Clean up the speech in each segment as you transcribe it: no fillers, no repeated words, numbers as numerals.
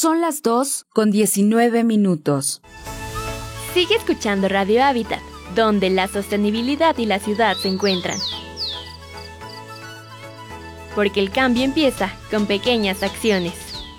Son las 2:19. Sigue escuchando Radio Hábitat, donde la sostenibilidad y la ciudad se encuentran. Porque el cambio empieza con pequeñas acciones.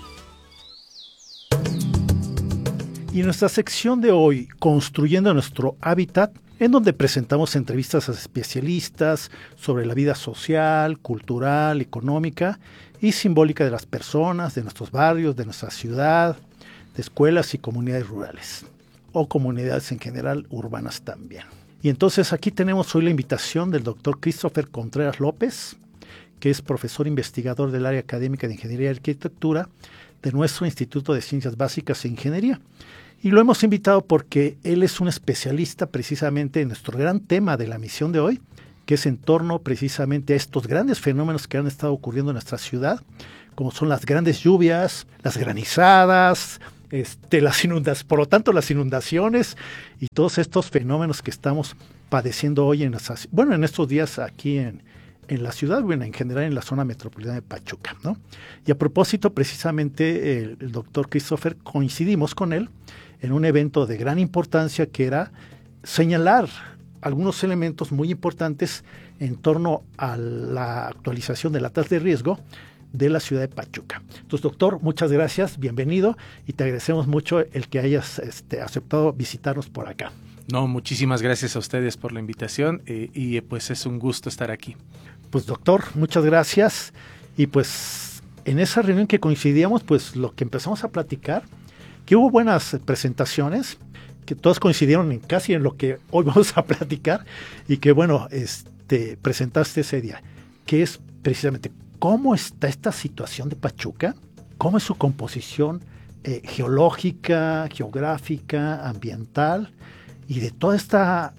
Y en nuestra sección de hoy, Construyendo nuestro hábitat, en donde presentamos entrevistas a especialistas sobre la vida social, cultural, económica y simbólica de las personas, de nuestros barrios, de nuestra ciudad, de escuelas y comunidades rurales, o comunidades en general urbanas también. Y entonces aquí tenemos hoy la invitación del doctor Christopher Contreras López, que es profesor investigador del área académica de Ingeniería y Arquitectura de nuestro Instituto de Ciencias Básicas e Ingeniería. Y lo hemos invitado porque él es un especialista precisamente en nuestro gran tema de la misión de hoy, que es en torno precisamente a estos grandes fenómenos que han estado ocurriendo en nuestra ciudad, como son las grandes lluvias, las granizadas, las inundaciones, por lo tanto las inundaciones y todos estos fenómenos que estamos padeciendo hoy en estos días aquí en la ciudad, bueno, en general en la zona metropolitana de Pachuca, ¿no? Y a propósito, precisamente el doctor Christopher, coincidimos con él en un evento de gran importancia que era señalar algunos elementos muy importantes en torno a la actualización de la tasa de riesgo de la ciudad de Pachuca. Entonces, doctor, muchas gracias, bienvenido, y te agradecemos mucho el que hayas aceptado visitarnos por acá. No, muchísimas gracias a ustedes por la invitación y pues es un gusto estar aquí. Pues doctor, muchas gracias. Y pues en esa reunión que coincidíamos, pues lo que empezamos a platicar, que hubo buenas presentaciones, que todas coincidieron casi en lo que hoy vamos a platicar y que bueno, presentaste ese día, que es precisamente cómo está esta situación de Pachuca, cómo es su composición geológica, geográfica, ambiental y de toda esta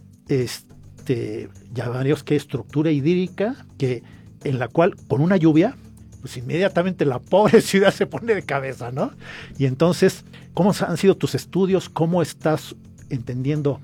llamaríamos que estructura hídrica en la cual con una lluvia pues inmediatamente la pobre ciudad se pone de cabeza, ¿no? Y entonces, ¿cómo han sido tus estudios? ¿Cómo estás entendiendo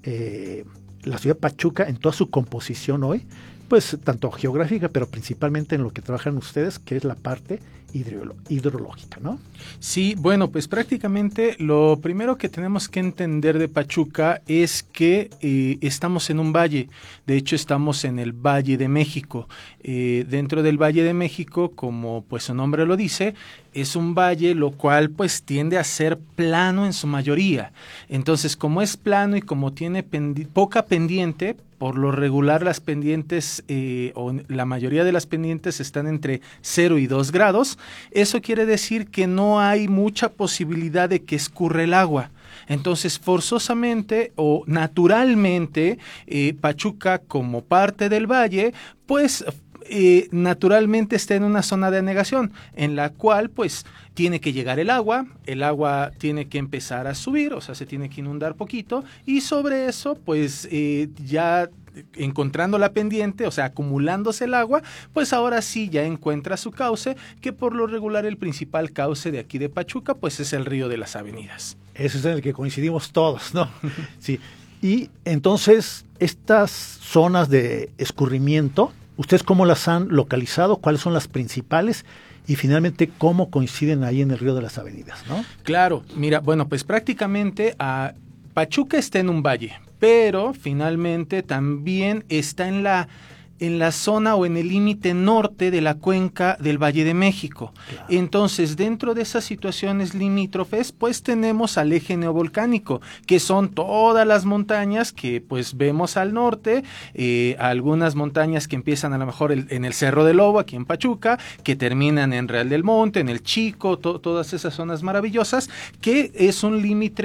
la ciudad de Pachuca en toda su composición hoy? Pues tanto geográfica, pero principalmente en lo que trabajan ustedes, que es la parte hidrológica, ¿no? Sí, bueno, pues prácticamente lo primero que tenemos que entender de Pachuca es que estamos en un valle. De hecho, estamos en el Valle de México. Dentro del Valle de México, como pues su nombre lo dice, es un valle lo cual pues tiende a ser plano en su mayoría. Entonces, como es plano y como tiene poca pendiente, por lo regular las pendientes o la mayoría de las pendientes están entre 0 y 2 grados. Eso quiere decir que no hay mucha posibilidad de que escurra el agua. Entonces, forzosamente o naturalmente, Pachuca como parte del valle, pues naturalmente está en una zona de anegación, en la cual pues tiene que llegar el agua tiene que empezar a subir, o sea, se tiene que inundar poquito, y sobre eso pues ya encontrando la pendiente, o sea, acumulándose el agua, pues ahora sí ya encuentra su cauce, que por lo regular el principal cauce de aquí de Pachuca pues es el río de las Avenidas. Ese es en el que coincidimos todos, ¿no? Sí. Y entonces, estas zonas de escurrimiento, ¿ustedes cómo las han localizado? ¿Cuáles son las principales? Y finalmente, ¿cómo coinciden ahí en el río de las Avenidas, ¿no? Claro, mira, bueno, pues prácticamente Pachuca está en un valle, pero finalmente también está en la zona o en el límite norte de la cuenca del Valle de México. Claro. Entonces, dentro de esas situaciones limítrofes, pues tenemos al eje neovolcánico, que son todas las montañas que pues vemos al norte, algunas montañas que empiezan a lo mejor en el Cerro del Lobo, aquí en Pachuca, que terminan en Real del Monte, en el Chico, todas esas zonas maravillosas, que es un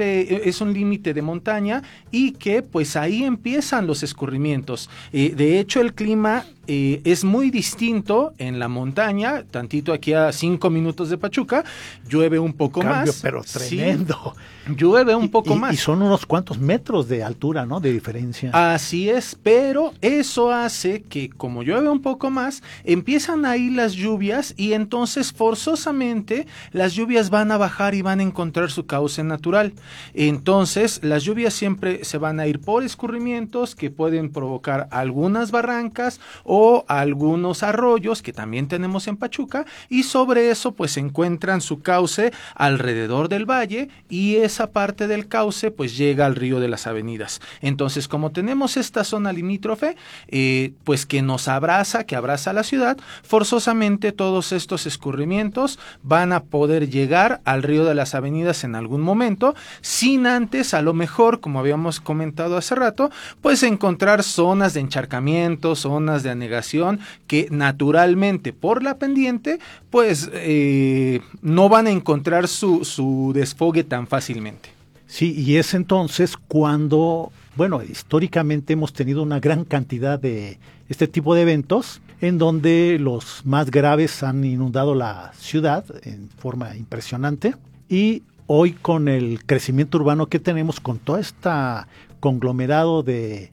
límite de montaña y que pues ahí empiezan los escurrimientos. De hecho, el clima es muy distinto en la montaña, tantito aquí a 5 minutos de Pachuca, llueve un poco más. Pero tremendo. Sí, llueve un poco más. Y son unos cuantos metros de altura, ¿no? De diferencia. Así es, pero eso hace que como llueve un poco más, empiezan ahí las lluvias y entonces forzosamente las lluvias van a bajar y van a encontrar su cauce natural. Entonces las lluvias siempre se van a ir por escurrimientos que pueden provocar algunas barrancas, avenidas o algunos arroyos que también tenemos en Pachuca, y sobre eso pues se encuentran su cauce alrededor del valle, y esa parte del cauce pues llega al río de las Avenidas. Entonces, como tenemos esta zona limítrofe, pues que nos abraza, que abraza la ciudad, forzosamente todos estos escurrimientos van a poder llegar al río de las Avenidas en algún momento, sin antes, a lo mejor, como habíamos comentado hace rato, pues encontrar zonas de encharcamiento, zonas de anegación que naturalmente por la pendiente pues no van a encontrar su desfogue tan fácilmente. Sí, y es entonces cuando, bueno, históricamente hemos tenido una gran cantidad de este tipo de eventos en donde los más graves han inundado la ciudad en forma impresionante, y hoy con el crecimiento urbano que tenemos, con todo este conglomerado de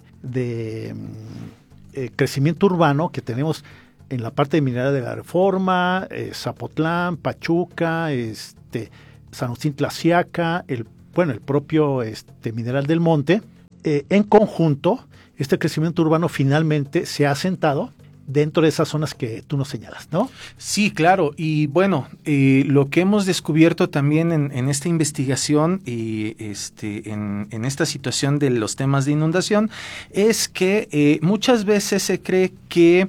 crecimiento urbano que tenemos en la parte de Minería de la Reforma, Zapotlán, Pachuca, San Agustín Tlaxiaca, el propio Mineral del Monte, en conjunto, este crecimiento urbano finalmente se ha asentado dentro de esas zonas que tú nos señalas, ¿no? Sí, claro, y bueno, lo que hemos descubierto también en esta investigación y en esta situación de los temas de inundación es que muchas veces se cree que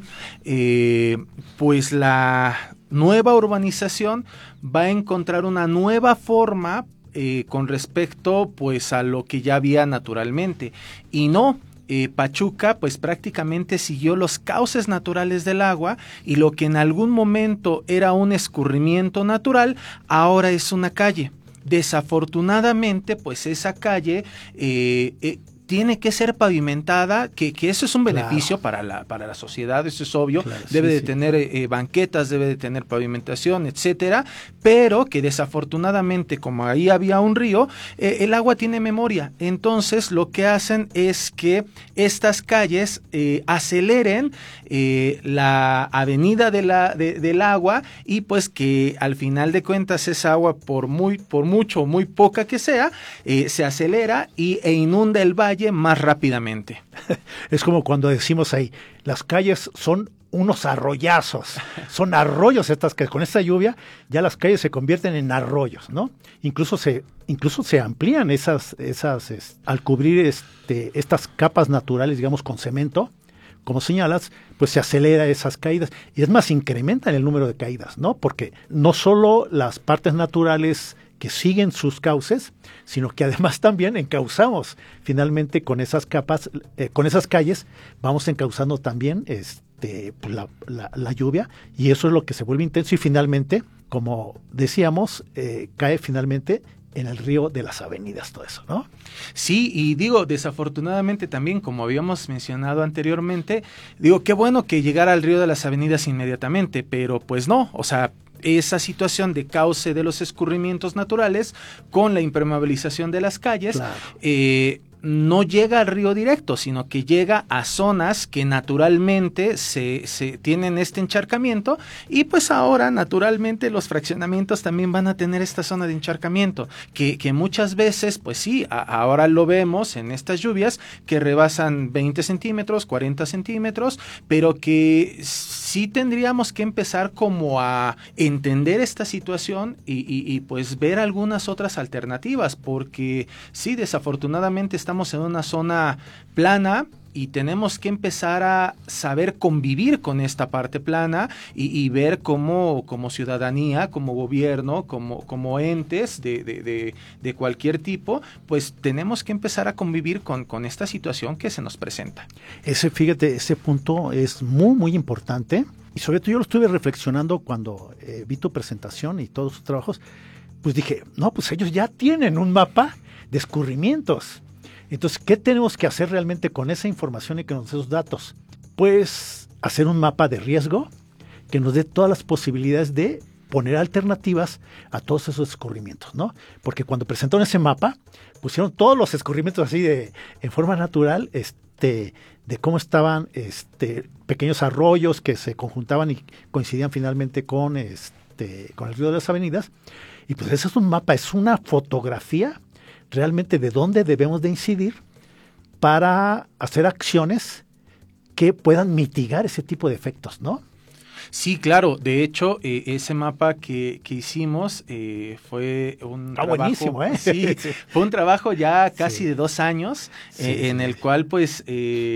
pues la nueva urbanización va a encontrar una nueva forma con respecto pues a lo que ya había naturalmente, y no. Pachuca pues prácticamente siguió los cauces naturales del agua, y lo que en algún momento era un escurrimiento natural ahora es una calle. Desafortunadamente pues esa calle tiene que ser pavimentada, que eso es un beneficio, claro, para la sociedad, eso es obvio, claro, debe de tener banquetas, debe de tener pavimentación, etcétera, pero que desafortunadamente, como ahí había un río, el agua tiene memoria. Entonces lo que hacen es que estas calles aceleren la avenida del agua, y pues que al final de cuentas esa agua, por mucho o muy poca que sea, se acelera e inunda el valle más rápidamente. Es como cuando decimos ahí, las calles son unos arroyazos, son arroyos estas que con esta lluvia ya las calles se convierten en arroyos, ¿no? Incluso se amplían esas al cubrir estas capas naturales, digamos, con cemento, como señalas, pues se acelera esas caídas, y es más, incrementan el número de caídas, ¿no? Porque no solo las partes naturales que siguen sus cauces, sino que además también encauzamos finalmente con esas capas, con esas calles, vamos encauzando también pues la lluvia, y eso es lo que se vuelve intenso, y finalmente, como decíamos, cae finalmente en el río de las Avenidas, todo eso, ¿no? Sí, y digo, desafortunadamente también, como habíamos mencionado anteriormente, digo, qué bueno que llegara al río de las Avenidas inmediatamente, pero pues no, o sea, esa situación de cauce de los escurrimientos naturales con la impermeabilización de las calles, claro, no llega al río directo, sino que llega a zonas que naturalmente se tienen este encharcamiento, y pues ahora naturalmente los fraccionamientos también van a tener esta zona de encharcamiento, que muchas veces, pues sí, ahora lo vemos en estas lluvias que rebasan 20 centímetros, 40 centímetros, pero que sí tendríamos que empezar como a entender esta situación y pues ver algunas otras alternativas, porque sí, desafortunadamente estamos en una zona plana y tenemos que empezar a saber convivir con esta parte plana y ver cómo como ciudadanía, como gobierno, como entes de cualquier tipo, pues tenemos que empezar a convivir con esta situación que se nos presenta. Fíjate, ese punto es muy, muy importante, y sobre todo yo lo estuve reflexionando cuando vi tu presentación y todos tus trabajos, pues dije, no, pues ellos ya tienen un mapa de escurrimientos. Entonces, ¿qué tenemos que hacer realmente con esa información y con esos datos? Pues hacer un mapa de riesgo que nos dé todas las posibilidades de poner alternativas a todos esos escurrimientos, ¿no? Porque cuando presentaron ese mapa, pusieron todos los escurrimientos así en forma natural, de cómo estaban pequeños arroyos que se conjuntaban y coincidían finalmente con el río de las Avenidas. Y pues ese es un mapa, es una fotografía realmente de dónde debemos de incidir para hacer acciones que puedan mitigar ese tipo de efectos, ¿no? Sí, claro. De hecho, ese mapa que hicimos fue un trabajo... buenísimo, ¿eh? Sí, fue un trabajo ya casi de 2 años, en el cual, pues...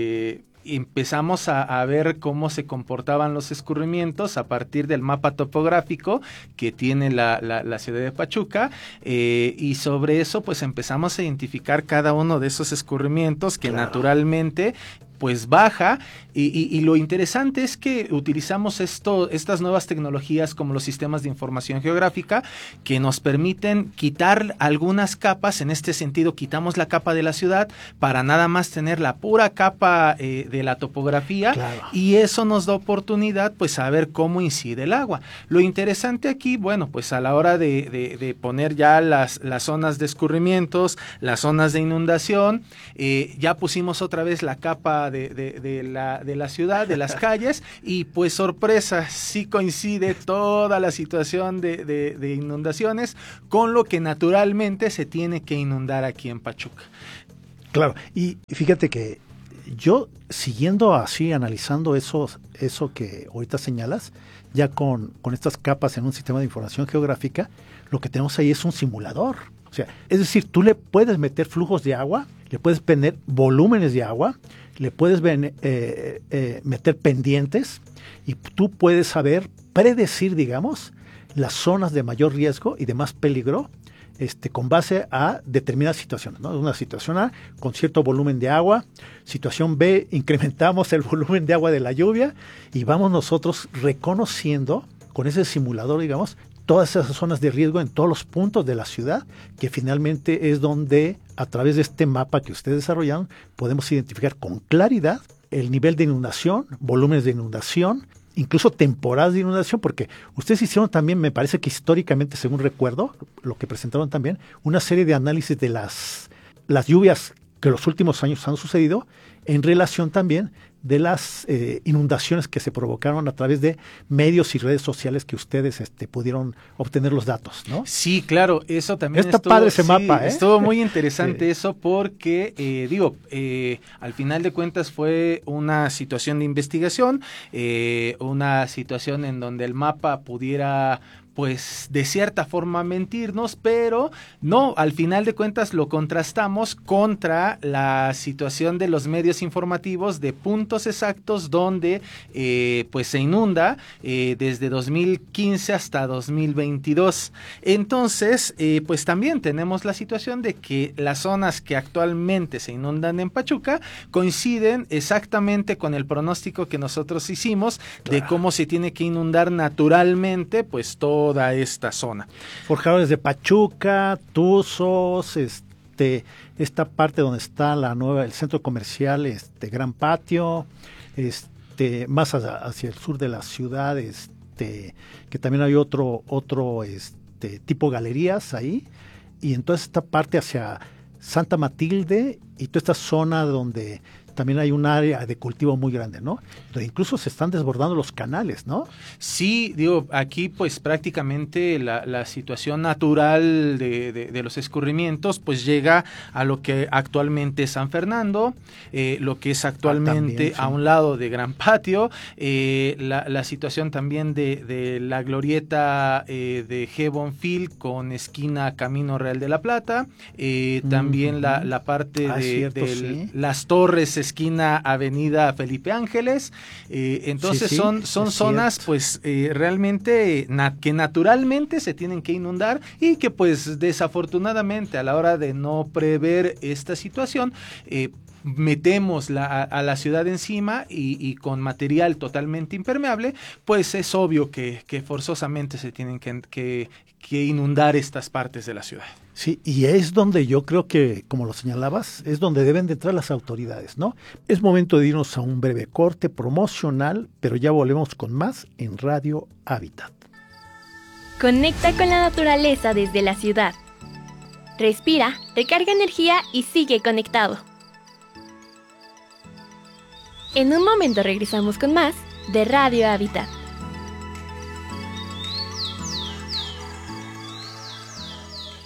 empezamos a ver cómo se comportaban los escurrimientos a partir del mapa topográfico que tiene la ciudad de Pachuca, y sobre eso pues empezamos a identificar cada uno de esos escurrimientos que naturalmente pues baja, y lo interesante es que utilizamos estas nuevas tecnologías como los sistemas de información geográfica que nos permiten quitar algunas capas. En este sentido, quitamos la capa de la ciudad para nada más tener la pura capa de la topografía, y eso nos da oportunidad pues a ver cómo incide el agua. Lo interesante aquí, bueno, pues a la hora de poner ya las zonas de escurrimientos, las zonas de inundación, ya pusimos otra vez la capa de la ciudad, de las calles, y pues sorpresa, sí coincide toda la situación de inundaciones con lo que naturalmente se tiene que inundar aquí en Pachuca. Claro, y fíjate que yo siguiendo así, analizando eso que ahorita señalas, ya con estas capas en un sistema de información geográfica, lo que tenemos ahí es un simulador. O sea, es decir, tú le puedes meter flujos de agua, le puedes poner volúmenes de agua, le puedes meter pendientes, y tú puedes saber, predecir, digamos, las zonas de mayor riesgo y de más peligro, con base a determinadas situaciones, ¿no? Una situación A con cierto volumen de agua, situación B, incrementamos el volumen de agua de la lluvia, y vamos nosotros reconociendo con ese simulador, digamos, todas esas zonas de riesgo en todos los puntos de la ciudad, que finalmente es donde, a través de este mapa que ustedes desarrollaron, podemos identificar con claridad el nivel de inundación, volúmenes de inundación, incluso temporadas de inundación, porque ustedes hicieron también, me parece que históricamente, según recuerdo, lo que presentaron también, una serie de análisis de las lluvias que los últimos años han sucedido, en relación también de las inundaciones que se provocaron a través de medios y redes sociales que ustedes pudieron obtener los datos, ¿no? Sí, claro, eso también está padre ese mapa, ¿eh? Estuvo muy interesante eso porque, al final de cuentas fue una situación de investigación, una situación en donde el mapa pudiera pues de cierta forma mentirnos, pero no, al final de cuentas lo contrastamos contra la situación de los medios informativos de puntos exactos donde pues se inunda desde 2015 hasta 2022. Entonces, pues también tenemos la situación de que las zonas que actualmente se inundan en Pachuca coinciden exactamente con el pronóstico que nosotros hicimos de cómo se tiene que inundar naturalmente pues toda esta zona. Forjadores de Pachuca, Tuzos, esta parte donde está el centro comercial, Gran Patio, más hacia el sur de la ciudad, que también hay otro tipo galerías ahí, y entonces esta parte hacia Santa Matilde y toda esta zona donde también hay un área de cultivo muy grande, ¿no? Donde incluso se están desbordando los canales, ¿no? Sí, aquí pues prácticamente la situación natural de los escurrimientos pues llega a lo que actualmente es San Fernando, lo que es actualmente también, sí, a un lado de Gran Patio, la situación también de la glorieta de G. Bonfil con esquina Camino Real de la Plata, también la parte de las Torres, esquina Avenida Felipe Ángeles. Entonces son zonas cierto. Pues realmente que naturalmente se tienen que inundar, y que pues desafortunadamente a la hora de no prever esta situación metemos a la ciudad encima y con material totalmente impermeable, pues es obvio que forzosamente se tienen que inundar estas partes de la ciudad. Sí, y es donde yo creo que, como lo señalabas, es donde deben de entrar las autoridades, ¿no? Es momento de irnos a un breve corte promocional, pero ya volvemos con más en Radio Hábitat. Conecta con la naturaleza desde la ciudad. Respira, recarga energía y sigue conectado. En un momento regresamos con más de Radio Hábitat.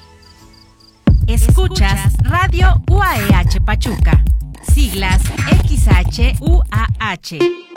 Escuchas Radio UAEH Pachuca, siglas XHUAH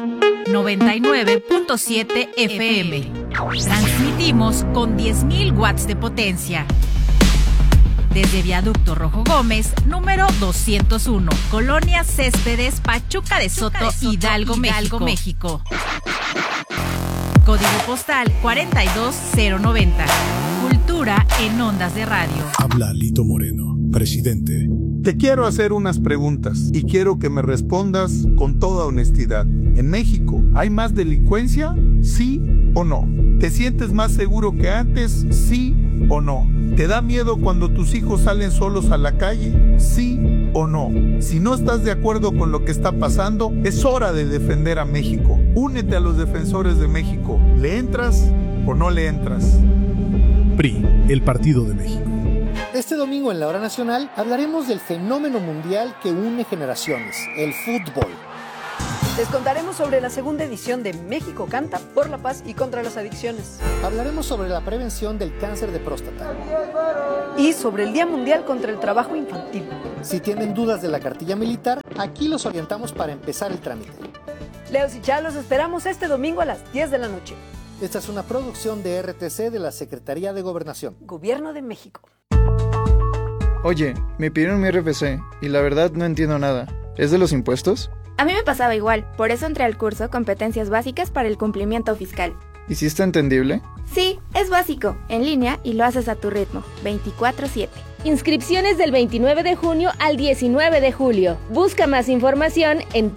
99.7 FM. Transmitimos con 10.000 watts de potencia. Desde Viaducto Rojo Gómez, número 201, Colonia Céspedes, Pachuca de Soto, Hidalgo, México. Código postal 42090. Cultura en ondas de radio. Habla Lito Moreno, presidente. Te quiero hacer unas preguntas y quiero que me respondas con toda honestidad. ¿En México hay más delincuencia? ¿Sí o no? ¿Te sientes más seguro que antes? ¿Sí o no? ¿Te da miedo cuando tus hijos salen solos a la calle? ¿Sí o no? Si no estás de acuerdo con lo que está pasando, es hora de defender a México. Únete a los defensores de México. ¿Le entras o no le entras? PRI, el Partido de México. Este domingo en la Hora Nacional hablaremos del fenómeno mundial que une generaciones, el fútbol. Les contaremos sobre la segunda edición de México Canta por la paz y contra las adicciones. Hablaremos sobre la prevención del cáncer de próstata. Y sobre el Día Mundial contra el Trabajo Infantil. Si tienen dudas de la cartilla militar, aquí los orientamos para empezar el trámite. Leos y Chá, los esperamos este domingo a las 10 de la noche. Esta es una producción de RTC de la Secretaría de Gobernación. Gobierno de México. Oye, me pidieron mi RFC y la verdad no entiendo nada. ¿Es de los impuestos? A mí me pasaba igual, por eso entré al curso Competencias Básicas para el Cumplimiento Fiscal. ¿Y si está entendible? Sí, es básico, en línea y lo haces a tu ritmo, 24/7. Inscripciones del 29 de junio al 19 de julio. Busca más información en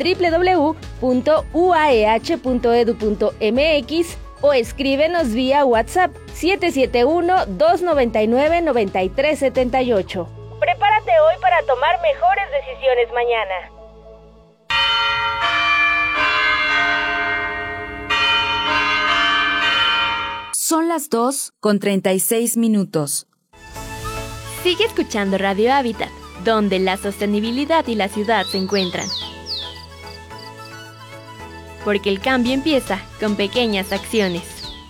www.uaeh.edu.mx o escríbenos vía WhatsApp 771-299-9378. Prepárate hoy para tomar mejores decisiones mañana. Son las 2:36. Sigue escuchando Radio Hábitat, donde la sostenibilidad y la ciudad se encuentran. Porque el cambio empieza con pequeñas acciones.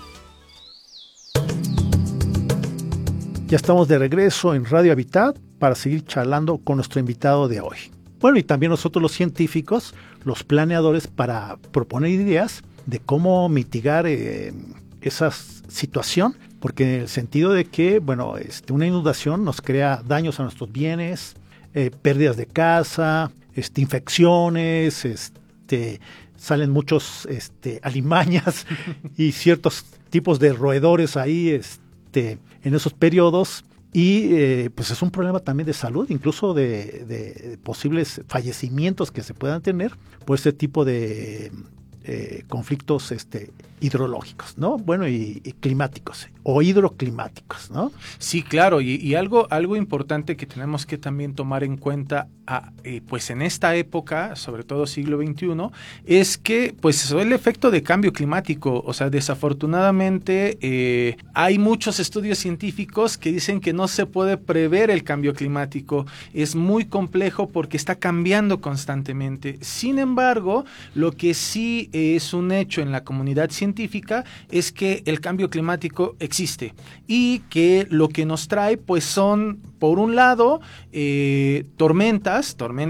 Ya estamos de regreso en Radio Hábitat para seguir charlando con nuestro invitado de hoy. Bueno, y también nosotros los científicos, los planeadores, para proponer ideas de cómo mitigar esa situación, porque en el sentido de que, bueno, una inundación nos crea daños a nuestros bienes, pérdidas de casa, infecciones, salen muchos alimañas y ciertos tipos de roedores ahí en esos periodos. Y pues es un problema también de salud, incluso de posibles fallecimientos que se puedan tener por este tipo de conflictos hidrológicos, ¿no? Bueno, y climáticos o hidroclimáticos, ¿no? Sí, claro, y algo importante que tenemos que también tomar en cuenta pues en esta época, sobre todo siglo XXI, es que pues el efecto de cambio climático, o sea, desafortunadamente hay muchos estudios científicos que dicen que no se puede prever el cambio climático, es muy complejo porque está cambiando constantemente. Sin embargo, lo que sí es un hecho en la comunidad científica es que el cambio climático existe y que lo que nos trae pues son, por un lado, tormentas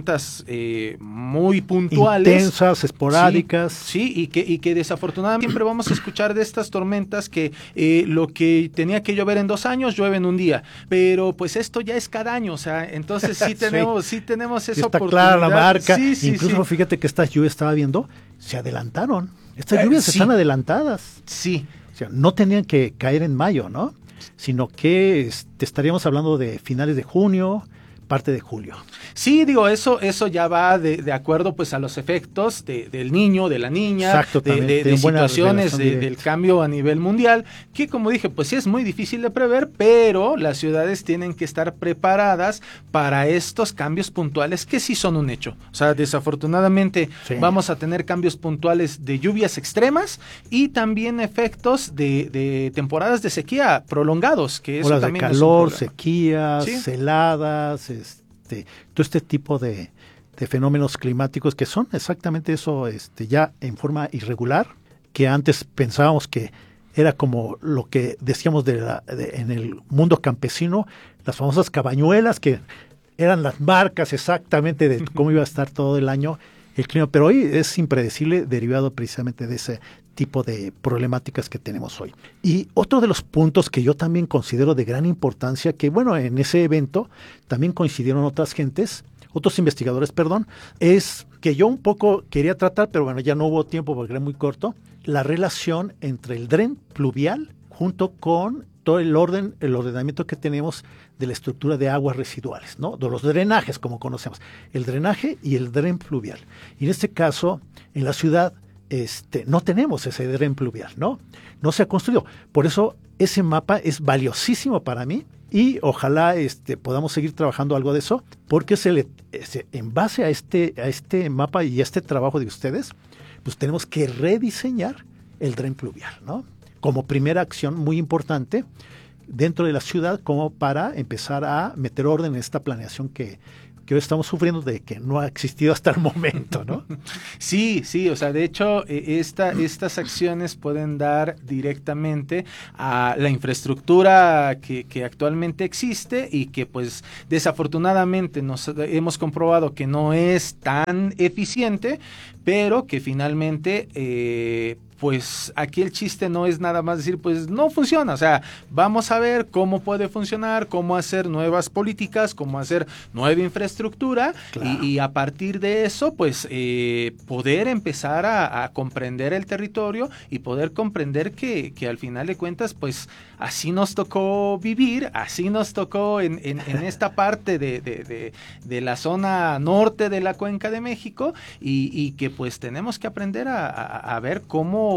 muy puntuales, intensas, esporádicas, sí, y que desafortunadamente siempre vamos a escuchar de estas tormentas que lo que tenía que llover en 2 años llueve en un día, pero pues esto ya es cada año, o sea, entonces sí tenemos esa está oportunidad. Clara la marca, sí, incluso fíjate que estas lluvias estaba viendo, se adelantaron, estas lluvias están adelantadas, sí, o sea, no tenían que caer en mayo, ¿no? Sino que estaríamos hablando de finales de junio, parte de julio. Sí, digo, eso ya va de acuerdo pues a los efectos del niño, de la niña, exacto, de situaciones del cambio a nivel mundial, que como dije, pues sí es muy difícil de prever, pero las ciudades tienen que estar preparadas para estos cambios puntuales que sí son un hecho. O sea, desafortunadamente vamos a tener cambios puntuales de lluvias extremas y también efectos de temporadas de sequía prolongados, que eso olas también de calor, es un problema. sequías, heladas, todo este tipo de fenómenos climáticos que son exactamente eso, ya en forma irregular, que antes pensábamos que era como lo que decíamos en el mundo campesino, las famosas cabañuelas, que eran las marcas exactamente de cómo iba a estar todo el año, el clima, pero hoy es impredecible derivado precisamente de ese tipo de problemáticas que tenemos hoy. Y otro de los puntos que yo también considero de gran importancia, que bueno, en ese evento también coincidieron otros investigadores, es que yo un poco quería tratar, pero bueno, ya no hubo tiempo porque era muy corto, la relación entre el dren pluvial junto con todo el ordenamiento que tenemos de la estructura de aguas residuales, ¿no? De los drenajes, como conocemos, el drenaje y el dren pluvial. Y en este caso, en la ciudad, no tenemos ese dren pluvial, ¿no? No se ha construido. Por eso, ese mapa es valiosísimo para mí y ojalá podamos seguir trabajando algo de eso, porque en base a este mapa y a este trabajo de ustedes, pues tenemos que rediseñar el dren pluvial, ¿no? Como primera acción muy importante dentro de la ciudad, como para empezar a meter orden en esta planeación que hoy estamos sufriendo de que no ha existido hasta el momento, ¿no? Sí, o sea, de hecho, estas acciones pueden dar directamente a la infraestructura que actualmente existe y que, pues, desafortunadamente hemos comprobado que no es tan eficiente, pero que finalmente pues aquí el chiste no es nada más decir, pues no funciona, o sea, vamos a ver cómo puede funcionar, cómo hacer nuevas políticas, cómo hacer nueva infraestructura, claro. y a partir de eso, pues poder empezar a comprender el territorio y poder comprender que al final de cuentas, pues así nos tocó vivir, así nos tocó en esta parte de la zona norte de la Cuenca de México y que pues tenemos que aprender a ver cómo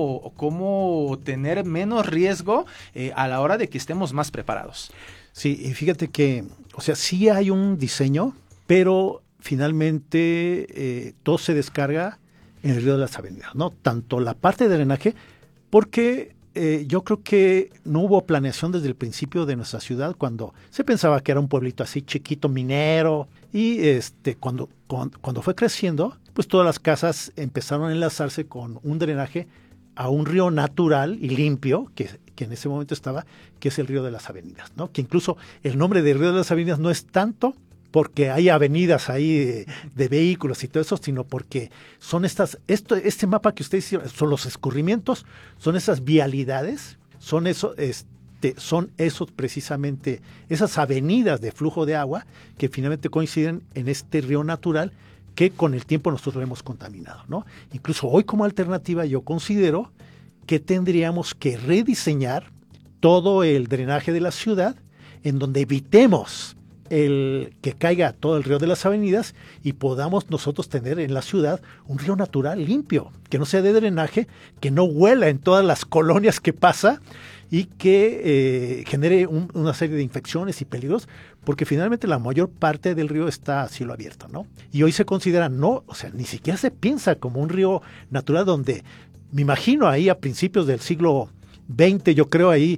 tener menos riesgo a la hora de que estemos más preparados. Sí, y fíjate que, o sea, sí hay un diseño, pero finalmente todo se descarga en el río de las Avenidas, ¿no? Tanto la parte de drenaje, porque yo creo que no hubo planeación desde el principio de nuestra ciudad, cuando se pensaba que era un pueblito así chiquito, minero, y cuando fue creciendo, pues todas las casas empezaron a enlazarse con un drenaje a un río natural y limpio que en ese momento estaba, que es el río de las Avenidas, ¿no? Que incluso el nombre del río de las Avenidas no es tanto porque hay avenidas ahí de vehículos y todo eso, sino porque son este mapa que ustedes hicieron, son los escurrimientos, son esas vialidades, son esos precisamente, esas avenidas de flujo de agua que finalmente coinciden en este río natural que con el tiempo nosotros lo hemos contaminado, ¿no? Incluso hoy como alternativa yo considero que tendríamos que rediseñar todo el drenaje de la ciudad en donde evitemos el que caiga todo el río de las avenidas y podamos nosotros tener en la ciudad un río natural limpio, que no sea de drenaje, que no huela en todas las colonias que pasa y que genere una serie de infecciones y peligros, porque finalmente la mayor parte del río está a cielo abierto, ¿no? Y hoy se considera ni siquiera se piensa como un río natural donde, me imagino ahí a principios del siglo XX, yo creo ahí,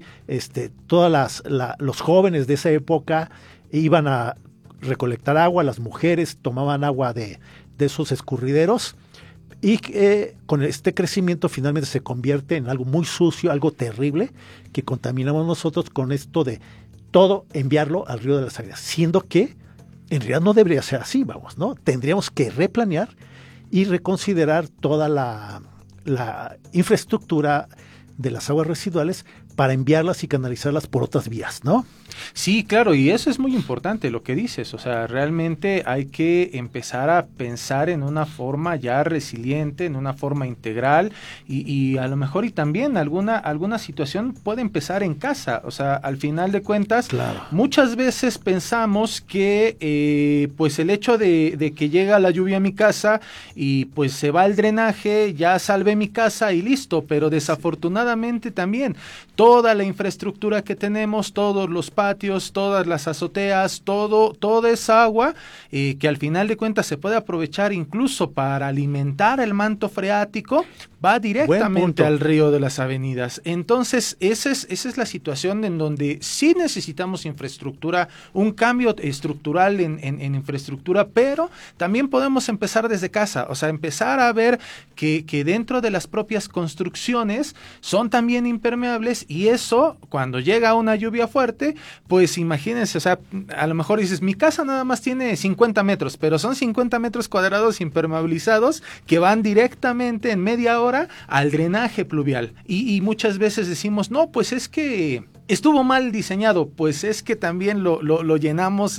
los jóvenes de esa época iban a recolectar agua, las mujeres tomaban agua de esos escurrideros, y con este crecimiento finalmente se convierte en algo muy sucio, algo terrible, que contaminamos nosotros con esto de todo enviarlo al río de las Avenidas, siendo que en realidad no debería ser así, ¿no? Tendríamos que replanear y reconsiderar toda la infraestructura de las aguas residuales para enviarlas y canalizarlas por otras vías, ¿no? Sí, claro, y eso es muy importante lo que dices, o sea, realmente hay que empezar a pensar en una forma ya resiliente, en una forma integral y a lo mejor y también alguna situación puede empezar en casa, o sea, al final de cuentas, claro. Muchas veces pensamos que pues el hecho de que llega la lluvia a mi casa y pues se va el drenaje, ya salvé mi casa y listo, pero desafortunadamente también toda la infraestructura que tenemos, todos los patios, todas las azoteas, toda esa agua que al final de cuentas se puede aprovechar incluso para alimentar el manto freático, va directamente al río de las avenidas. Entonces, esa es la situación en donde sí necesitamos infraestructura, un cambio estructural en infraestructura, pero también podemos empezar desde casa, o sea, empezar a ver que dentro de las propias construcciones son también impermeables Y eso, cuando llega una lluvia fuerte, pues imagínense, o sea, a lo mejor dices, mi casa nada más tiene 50 metros, pero son 50 metros cuadrados impermeabilizados que van directamente en media hora al drenaje pluvial. Y muchas veces decimos, no, pues es que estuvo mal diseñado, pues es que también lo llenamos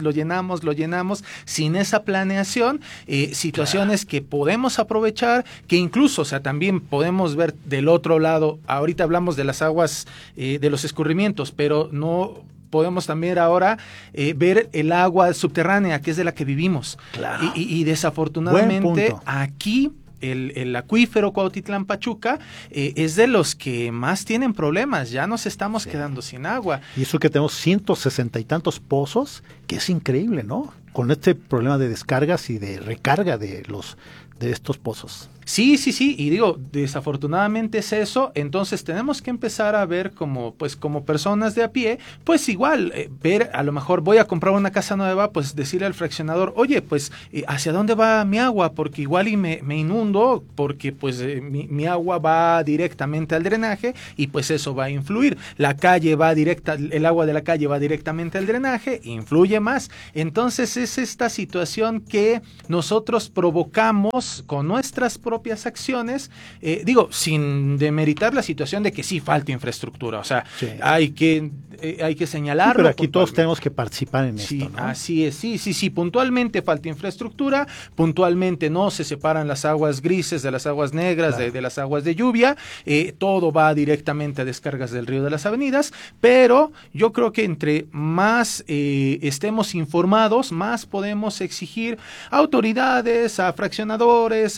sin esa planeación, situaciones que podemos aprovechar, que incluso, o sea, también podemos ver del otro lado. Ahorita hablamos de las aguas, de los escurrimientos, pero no podemos también ahora ver el agua subterránea, que es de la que vivimos. Claro. Y desafortunadamente aquí el acuífero Cuautitlán-Pachuca es de los que más tienen problemas. Ya nos estamos quedando sin agua. Y eso que tenemos 160 y tantos pozos, que es increíble, ¿no? Con este problema de descargas y de recarga de estos pozos. Sí, y digo, desafortunadamente es eso. Entonces tenemos que empezar a ver como personas de a pie, pues igual, ver, a lo mejor voy a comprar una casa nueva, pues decirle al fraccionador, oye, pues ¿hacia dónde va mi agua? Porque igual y me inundo, porque pues mi agua va directamente al drenaje y pues eso va a influir. La calle va directa, el agua de la calle va directamente al drenaje, influye más. Entonces es esta situación que nosotros provocamos con nuestras propias acciones, digo, sin demeritar la situación de que sí falta infraestructura, o sea, hay que señalarlo. Sí, pero aquí todos tenemos que participar en esto, ¿no? Así es, sí, puntualmente falta infraestructura, puntualmente no se separan las aguas grises de las aguas negras, de las aguas de lluvia, todo va directamente a descargas del río de las avenidas, pero yo creo que entre más estemos informados, más podemos exigir a autoridades, a fraccionadores,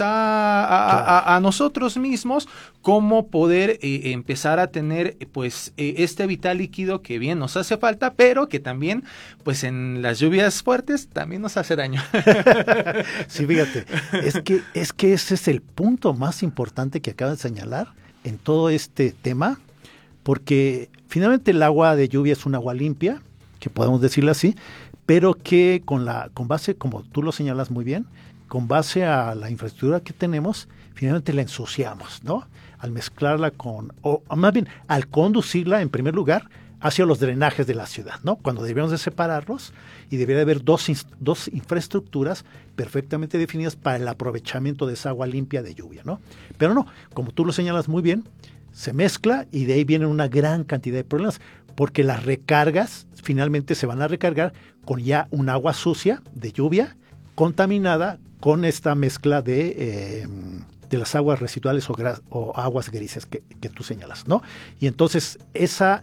a nosotros mismos, cómo poder empezar a tener pues este vital líquido que bien nos hace falta, pero que también pues en las lluvias fuertes también nos hace daño. Sí, fíjate, es que ese es el punto más importante que acaba de señalar en todo este tema, porque finalmente el agua de lluvia es un agua limpia, que podemos decirlo así, pero que con base, como tú lo señalas muy bien, con base a la infraestructura que tenemos, finalmente la ensuciamos, ¿no? Al mezclarla o más bien, al conducirla en primer lugar hacia los drenajes de la ciudad, ¿no? Cuando deberíamos de separarlos y debería haber dos infraestructuras perfectamente definidas para el aprovechamiento de esa agua limpia de lluvia, ¿no? Pero no, como tú lo señalas muy bien, se mezcla y de ahí vienen una gran cantidad de problemas, porque las recargas finalmente se van a recargar con ya un agua sucia de lluvia, contaminada con esta mezcla de las aguas residuales o aguas grises que tú señalas, ¿no? Y entonces esa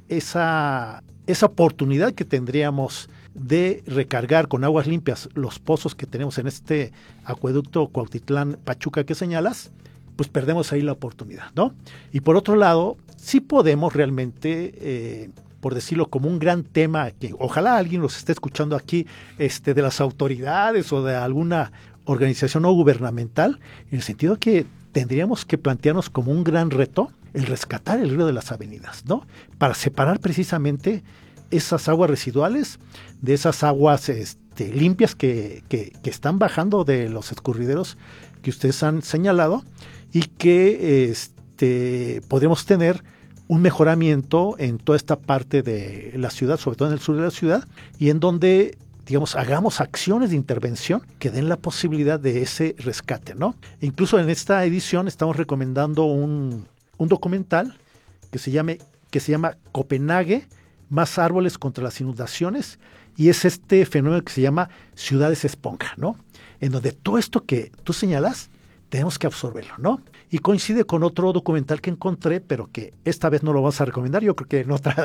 oportunidad que tendríamos de recargar con aguas limpias los pozos que tenemos en este acueducto Cuautitlán-Pachuca que señalas, pues perdemos ahí la oportunidad, ¿no? Y por otro lado, sí podemos realmente, por decirlo como un gran tema, que ojalá alguien los esté escuchando aquí, de las autoridades o de alguna organización no gubernamental, en el sentido que tendríamos que plantearnos como un gran reto el rescatar el río de las avenidas, ¿no? Para separar precisamente esas aguas residuales de esas aguas limpias que están bajando de los escurrideros que ustedes han señalado, y que podemos tener un mejoramiento en toda esta parte de la ciudad, sobre todo en el sur de la ciudad, y en donde, digamos, hagamos acciones de intervención que den la posibilidad de ese rescate, ¿no? E incluso en esta edición estamos recomendando un documental que se llama Copenhague, más árboles contra las inundaciones, y es este fenómeno que se llama ciudades esponja, ¿no? En donde todo esto que tú señalas tenemos que absorberlo, ¿no? Y coincide con otro documental que encontré, pero que esta vez no lo vamos a recomendar, yo creo que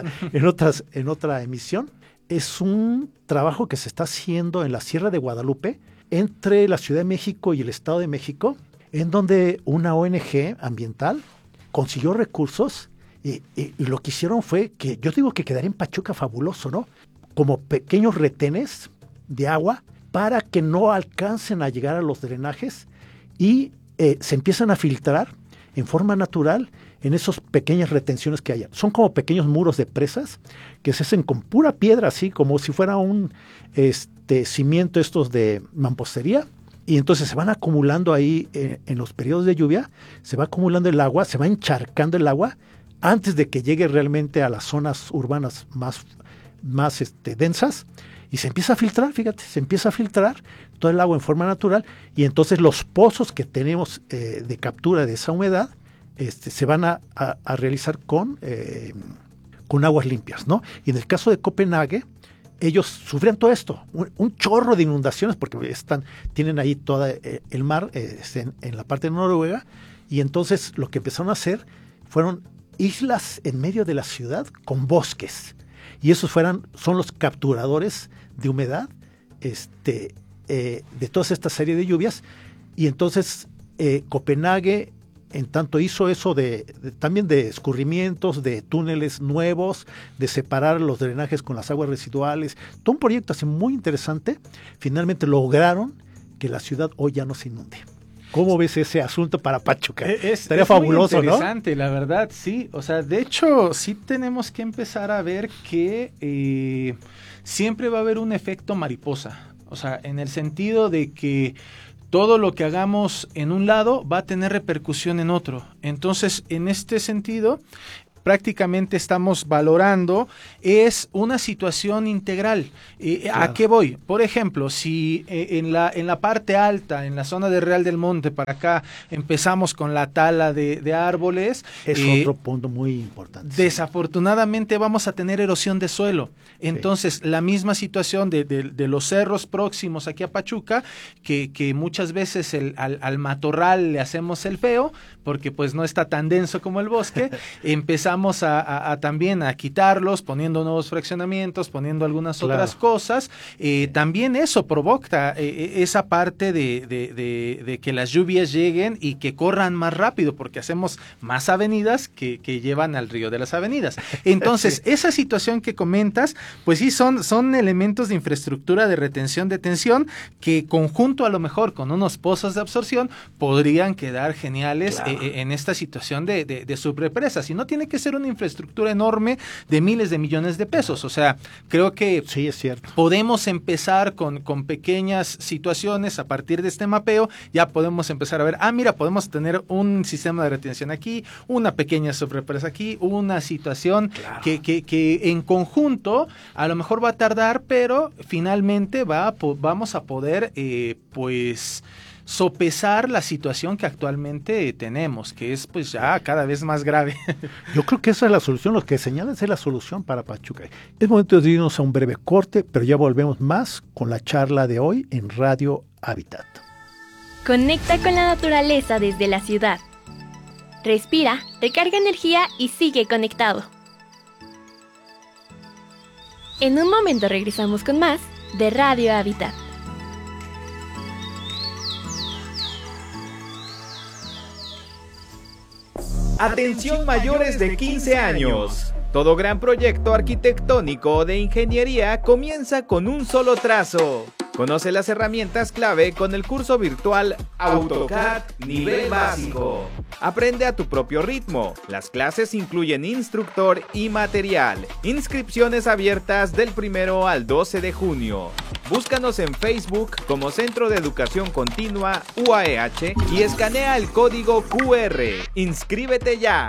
en otra emisión. Es un trabajo que se está haciendo en la Sierra de Guadalupe, entre la Ciudad de México y el Estado de México, en donde una ONG ambiental consiguió recursos y lo que hicieron fue que, yo digo que quedaría en Pachuca fabuloso, ¿no? Como pequeños retenes de agua para que no alcancen a llegar a los drenajes y se empiezan a filtrar en forma natural en esas pequeñas retenciones que hay. Son como pequeños muros de presas que se hacen con pura piedra, así como si fuera un cimiento estos de mampostería, y entonces se van acumulando ahí en los periodos de lluvia, se va acumulando el agua, se va encharcando el agua antes de que llegue realmente a las zonas urbanas más densas, y se empieza a filtrar, fíjate, se empieza a filtrar todo el agua en forma natural, y entonces los pozos que tenemos de captura de esa humedad se van a realizar con aguas limpias, ¿no? Y en el caso de Copenhague, ellos sufrían todo esto, un chorro de inundaciones, porque tienen ahí todo el mar en la parte de Noruega, y entonces lo que empezaron a hacer fueron islas en medio de la ciudad con bosques, y esos son los capturadores de humedad de toda esta serie de lluvias. Y entonces Copenhague en tanto hizo eso también de escurrimientos, de túneles nuevos, de separar los drenajes con las aguas residuales, todo un proyecto así muy interesante. Finalmente lograron que la ciudad hoy ya no se inunde. ¿Cómo ves ese asunto para Pachuca? Estaría fabuloso, ¿no? Es interesante, la verdad, sí. O sea, de hecho, sí tenemos que empezar a ver que siempre va a haber un efecto mariposa. O sea, en el sentido de que todo lo que hagamos en un lado va a tener repercusión en otro. Entonces, en este sentido, prácticamente estamos valorando es una situación integral. Claro. ¿A qué voy? Por ejemplo, si en la parte alta, en la zona de Real del Monte, para acá, empezamos con la tala de árboles. Es otro punto muy importante. Desafortunadamente vamos a tener erosión de suelo. Entonces, la misma situación de los cerros próximos aquí a Pachuca, que muchas veces al matorral le hacemos el feo, porque pues no está tan denso como el bosque, empezamos también a quitarlos, poniendo nuevos fraccionamientos, poniendo algunas otras cosas. También eso provoca esa parte de que las lluvias lleguen y que corran más rápido, porque hacemos más avenidas que llevan al río de las avenidas. Entonces, esa situación que comentas, pues sí, son elementos de infraestructura de retención de tensión que conjunto a lo mejor con unos pozos de absorción podrían quedar geniales en esta situación de subrepresas. Y no tiene que ser una infraestructura enorme de miles de millones de pesos. O sea, creo que sí, es cierto. Podemos empezar con pequeñas situaciones. A partir de este mapeo ya podemos empezar a ver, mira, podemos tener un sistema de retención aquí, una pequeña subrepresa aquí, una situación que en conjunto a lo mejor va a tardar, pero finalmente vamos a poder sopesar la situación que actualmente tenemos, que es pues ya cada vez más grave. Yo creo que esa es la solución, lo que señalas es la solución para Pachuca. Es momento de irnos a un breve corte, pero ya volvemos más con la charla de hoy en Radio Hábitat. Conecta con la naturaleza desde la ciudad. Respira, recarga energía y sigue conectado. En un momento regresamos con más de Radio Hábitat. Atención mayores de 15 años. Todo gran proyecto arquitectónico o de ingeniería comienza con un solo trazo. Conoce las herramientas clave con el curso virtual AutoCAD Nivel Básico. Aprende a tu propio ritmo. Las clases incluyen instructor y material. Inscripciones abiertas del 1 al 12 de junio. Búscanos en Facebook como Centro de Educación Continua UAEH y escanea el código QR. ¡Inscríbete ya!